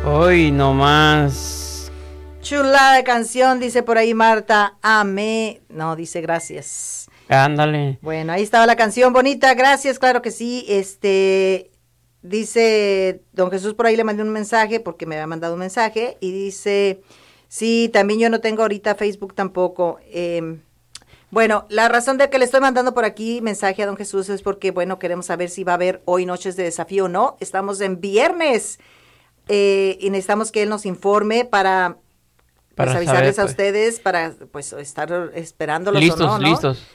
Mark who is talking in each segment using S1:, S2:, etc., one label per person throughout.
S1: Hoy nomás.
S2: Chulada de canción, dice por ahí Marta. Amé. No, dice gracias.
S1: Ándale.
S2: Bueno, ahí estaba la canción bonita, gracias, claro que sí. Dice don Jesús, por ahí le mandé un mensaje porque me había mandado un mensaje y dice, sí, también yo no tengo ahorita Facebook tampoco. Bueno, la razón de que le estoy mandando por aquí mensaje a don Jesús es porque, bueno, queremos saber si va a haber hoy Noches de Desafío o no. Estamos en viernes y necesitamos que él nos informe para pues, avisarles
S1: saber,
S2: a ustedes, para pues estar esperándolos
S1: listos,
S2: o no, ¿no?
S1: Listos.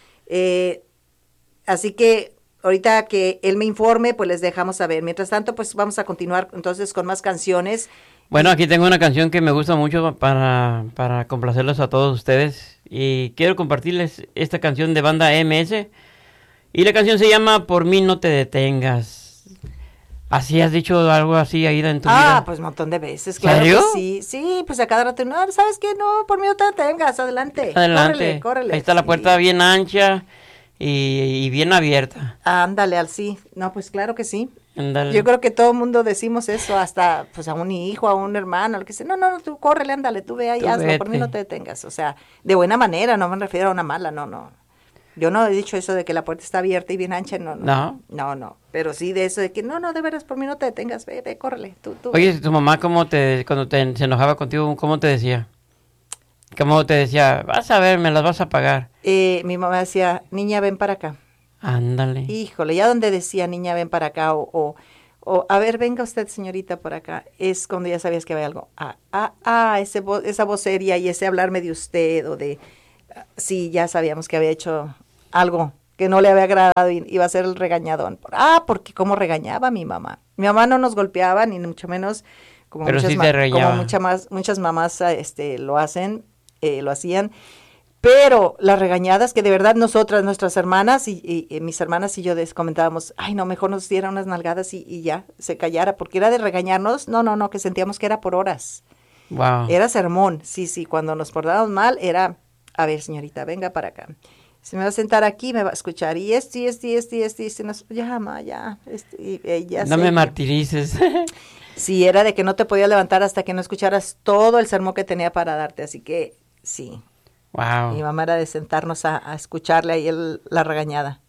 S2: Así que ahorita que él me informe, pues les dejamos saber. Mientras tanto, pues vamos a continuar entonces con más canciones.
S1: Bueno, aquí tengo una canción que me gusta mucho para complacerlos a todos ustedes. Y quiero compartirles esta canción de banda MS. Y la canción se llama Por mí no te detengas. ¿Así has dicho algo así, Aida, en tu vida?
S2: Ah, pues un montón de veces, claro.
S1: ¿Serio?
S2: Que sí, sí, pues a cada rato, no, ¿sabes qué? No, por mí no te detengas, adelante.
S1: Adelante.
S2: Córrele.
S1: Ahí está la puerta bien ancha y bien abierta.
S2: Ándale, al sí. No, pues claro que sí.
S1: Ándale.
S2: Yo creo que todo el mundo decimos eso, hasta pues a un hijo, a un hermano, al que sea, no, tú córrele, ándale, tú ve ahí, hazlo,
S1: vete.
S2: por mí no te detengas. O sea, de buena manera, no me refiero a una mala, no. Yo no he dicho eso de que la puerta está abierta y bien ancha, no. Pero sí de eso de que, no, de veras, por mí no te detengas, ve, córrele, tú.
S1: Oye, tu mamá, cuando se enojaba contigo, ¿cómo te decía? ¿Cómo te decía? Vas a ver, me las vas a pagar.
S2: Mi mamá decía, niña, ven para acá.
S1: Ándale.
S2: Híjole, ya donde decía, niña, ven para acá, o a ver, venga usted, señorita, por acá, es cuando ya sabías que había algo. Esa voz seria y ese hablarme de usted, o de, sí, ya sabíamos que había hecho algo que no le había agradado y iba a ser el regañadón. Porque cómo regañaba mi mamá. Mi mamá no nos golpeaba, ni mucho menos, como
S1: pero
S2: muchas,
S1: sí te regañaba.
S2: como muchas mamás lo hacían. Pero las regañadas que de verdad nuestras hermanas y mis hermanas y yo comentábamos, ay no, mejor nos diera unas nalgadas y ya, se callara, porque era de regañarnos, no, que sentíamos que era por horas.
S1: Wow.
S2: Era sermón, sí, cuando nos portábamos mal era, a ver señorita, venga para acá. Se me va a sentar aquí, me va a escuchar, y ya, ma, ya.
S1: No me martirices.
S2: Sí, era de que no te podías levantar hasta que no escucharas todo el sermón que tenía para darte, así que sí.
S1: Wow.
S2: Mi mamá era de sentarnos a escucharle ahí la regañada.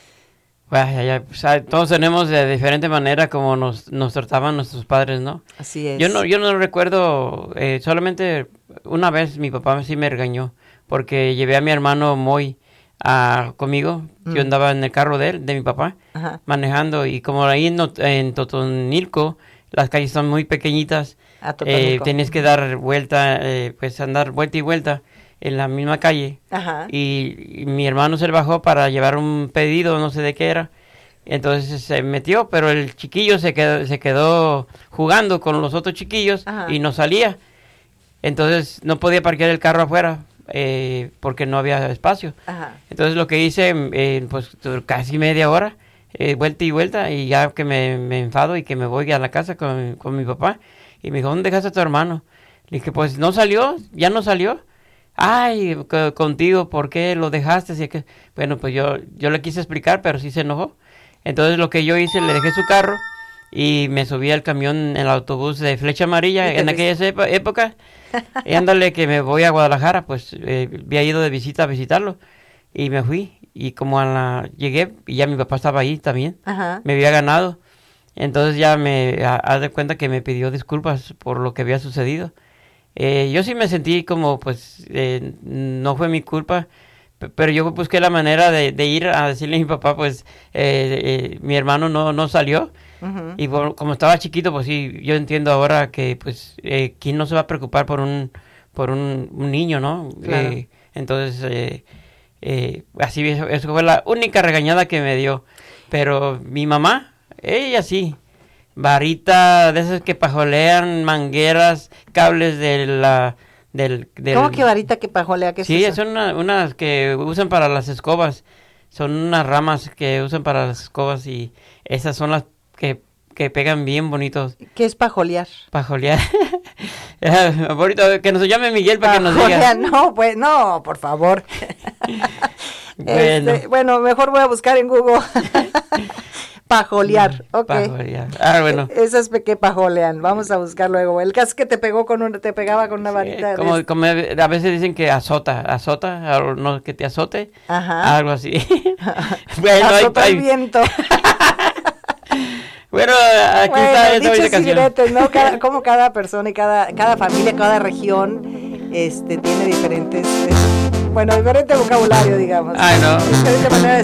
S1: Bueno, todos tenemos de diferente manera como nos trataban nuestros padres, ¿no?
S2: Así es.
S1: Yo no recuerdo, solamente una vez mi papá sí me regañó, porque llevé a mi hermano Moy conmigo. Yo andaba en el carro de mi papá, manejando, y como ahí en Totonilco, las calles son muy pequeñitas, tenías que dar vuelta, pues andar vuelta y vuelta en la misma calle.
S2: Ajá.
S1: Y mi hermano se bajó para llevar un pedido, no sé de qué era. Entonces se metió, pero el chiquillo se quedó jugando con los otros chiquillos. Ajá. Y no salía. Entonces no podía parquear el carro afuera porque no había espacio. Ajá. Entonces lo que hice, pues casi media hora, vuelta y vuelta, y ya que me enfado y que me voy a la casa con mi papá. Y me dijo, ¿dónde dejaste a tu hermano? Le dije, pues no salió, ya no salió. Ay, contigo, ¿por qué lo dejaste? Así que, bueno, pues yo le quise explicar, pero sí se enojó. Entonces lo que yo hice, le dejé su carro y me subí al camión en el autobús de Flecha Amarilla en aquella época. Y ándale que me voy a Guadalajara, pues había ido de visita a visitarlo y me fui. Y como llegué y ya mi papá estaba ahí también. Ajá. Me había ganado. Entonces ya haz de cuenta que me pidió disculpas por lo que había sucedido. Yo sí me sentí como, pues, no fue mi culpa, pero yo busqué la manera de ir a decirle a mi papá, pues, mi hermano no salió. Uh-huh. Y como estaba chiquito, pues sí, yo entiendo ahora que, pues, ¿quién no se va a preocupar por un niño, no? Claro. Entonces, así, eso fue la única regañada que me dio. Pero mi mamá, ella sí. Varita de esas que pajolean, mangueras, cables del
S2: ¿Cómo que varita que pajolea? ¿Qué es
S1: sí,
S2: eso?
S1: son unas que usan para las escobas. Son unas ramas que usan para las escobas y esas son las que pegan bien bonitos.
S2: ¿Qué es pajolear?
S1: Pajolear. Ahorita que nos llame Miguel para que nos diga.
S2: No, pues no, por favor.
S1: Bueno.
S2: Bueno, mejor voy a buscar en Google. Pajolear, ok.
S1: Pajolear. Ah, bueno.
S2: Esas que pajolean, vamos a buscar luego. El caso es que te pegaba con una varita.
S1: Sí, como a veces dicen que azota, no, que te azote,
S2: ajá.
S1: Algo así. Bueno,
S2: azota el viento.
S1: Bueno, aquí está esta bonita canción.
S2: Diretes, ¿no? Como cada persona y cada familia, cada región, tiene diferente vocabulario, digamos.
S1: Ay, no.
S2: Diferente manera de